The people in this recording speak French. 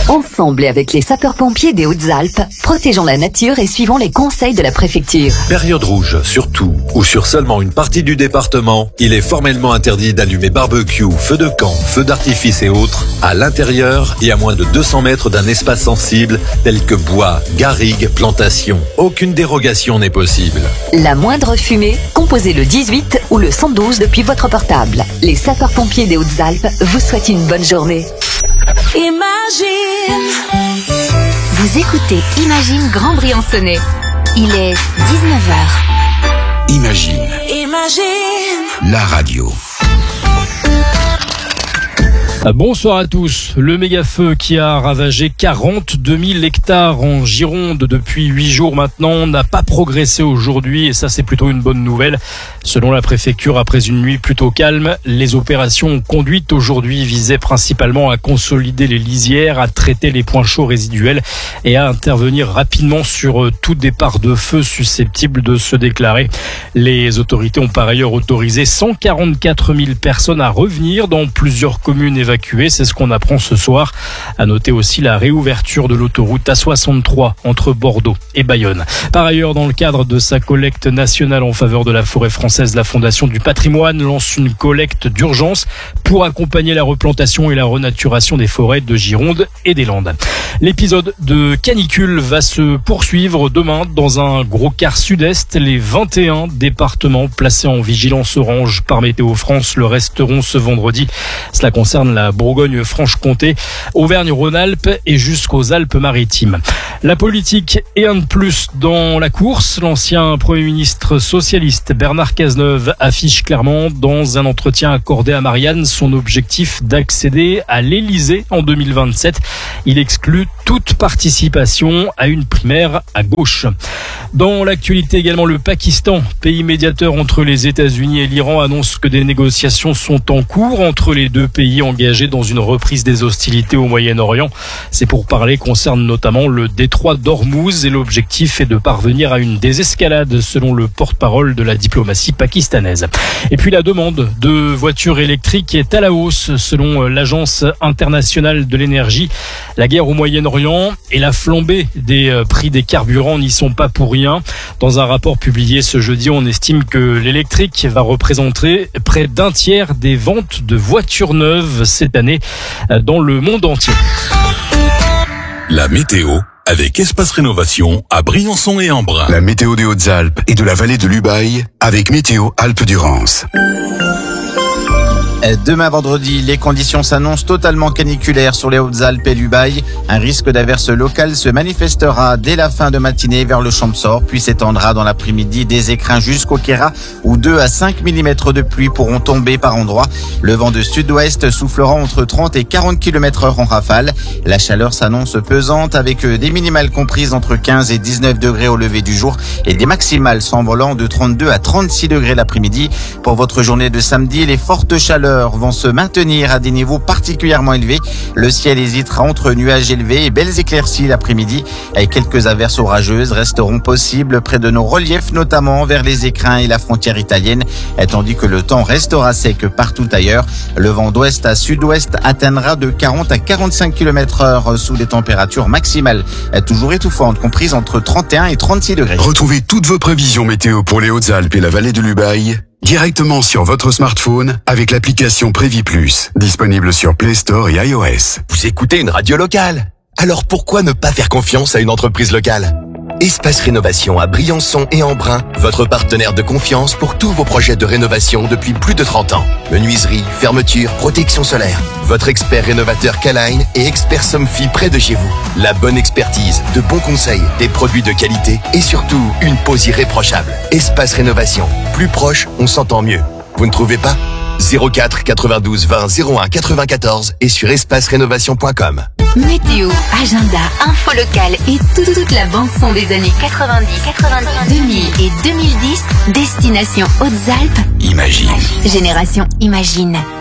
Ensemble et avec les sapeurs-pompiers des Hautes-Alpes, protégeons la nature et suivons les conseils de la préfecture. Période rouge, sur tout ou sur seulement une partie du département, il est formellement interdit d'allumer barbecue, feux de camp, feux d'artifice et autres à l'intérieur et à moins de 200 mètres d'un espace sensible tel que bois, garrigues, plantations. Aucune dérogation n'est possible. La moindre fumée, composez le 18 ou le 112 depuis votre portable. Les sapeurs-pompiers des Hautes-Alpes vous souhaitent une bonne journée. Imagine. Vous écoutez Imagine Grand Briançonnais. Il est 19h. Imagine. La radio. Bonsoir à tous. Le méga-feu qui a ravagé 42 000 hectares en Gironde depuis 8 jours maintenant n'a pas progressé aujourd'hui et ça c'est plutôt une bonne nouvelle. Selon la préfecture, après une nuit plutôt calme, les opérations conduites aujourd'hui visaient principalement à consolider les lisières, à traiter les points chauds résiduels et à intervenir rapidement sur tout départ de feu susceptible de se déclarer. Les autorités ont par ailleurs autorisé 144 000 personnes à revenir dans plusieurs communes évacuées. C'est ce qu'on apprend ce soir. À noter aussi la réouverture de l'autoroute A63 entre Bordeaux et Bayonne. Par ailleurs, dans le cadre de sa collecte nationale en faveur de la forêt française, la Fondation du patrimoine lance une collecte d'urgence pour accompagner la replantation et la renaturation des forêts de Gironde et des Landes. L'épisode de canicule va se poursuivre demain dans un gros quart sud-est. Les 21 départements placés en vigilance orange par Météo France le resteront ce vendredi. Cela concerne la Bourgogne-Franche-Comté, Auvergne-Rhône-Alpes et jusqu'aux Alpes-Maritimes. La politique et un de plus dans la course. L'ancien Premier ministre socialiste Bernard Cazeneuve affiche clairement dans un entretien accordé à Marianne son objectif d'accéder à l'Élysée en 2027. Il exclut toute participation à une primaire à gauche. Dans l'actualité également, le Pakistan, pays médiateur entre les États-Unis et l'Iran, annonce que des négociations sont en cours entre les deux pays engagés dans une reprise des hostilités au Moyen-Orient. Ces pourparlers concernent notamment le détroit d'Ormuz et l'objectif est de parvenir à une désescalade selon le porte-parole de la diplomatie pakistanaise. Et puis la demande de voitures électriques est à la hausse selon l'Agence internationale de l'énergie. La guerre au Moyen-Orient et la flambée des prix des carburants n'y sont pas pour rien. Dans un rapport publié ce jeudi, on estime que l'électrique va représenter près d'un tiers des ventes de voitures neuves cette année dans le monde entier. La météo avec Espace Rénovation à Briançon et Embrun. La météo des Hautes-Alpes et de la vallée de l'Ubaye avec Météo Alpes-Durance. Demain vendredi, les conditions s'annoncent totalement caniculaires sur les Hautes-Alpes et l'Ubaye. Un risque d'averse locale se manifestera dès la fin de matinée vers le Champsaur, puis s'étendra dans l'après-midi des Écrins jusqu'au Queyras, où 2 à 5 mm de pluie pourront tomber par endroits. Le vent de sud-ouest soufflera entre 30 et 40 km/h en rafale. La chaleur s'annonce pesante avec des minimales comprises entre 15 et 19 degrés au lever du jour et des maximales s'envolant de 32 à 36 degrés l'après-midi. Pour votre journée de samedi, les fortes chaleurs vont se maintenir à des niveaux particulièrement élevés. Le ciel hésitera entre nuages élevés et belles éclaircies l'après-midi. Et quelques averses orageuses resteront possibles près de nos reliefs, notamment vers les Écrins et la frontière italienne, tandis que le temps restera sec partout ailleurs. Le vent d'ouest à sud-ouest atteindra de 40 à 45 km/h sous des températures maximales toujours étouffantes, comprises entre 31 et 36 degrés. Retrouvez toutes vos prévisions météo pour les Hautes-Alpes et la vallée de l'Ubaye directement sur votre smartphone avec l'application Prévis Plus, disponible sur Play Store et iOS. Vous écoutez une radio locale? Alors pourquoi ne pas faire confiance à une entreprise locale? Espace Rénovation à Briançon et Embrun, votre partenaire de confiance pour tous vos projets de rénovation depuis plus de 30 ans. Menuiserie, fermeture, protection solaire. Votre expert rénovateur K-Line et expert Somfy près de chez vous. La bonne expertise, de bons conseils, des produits de qualité et surtout une pose irréprochable. Espace Rénovation. Plus proche, on s'entend mieux. Vous ne trouvez pas? 04 92 20 01 94 et sur espacerénovation.com. Météo, agenda, info locale et toute la bande-son des années 90, 2000 et 2010. Destination Hautes-Alpes. Imagine. Génération Imagine.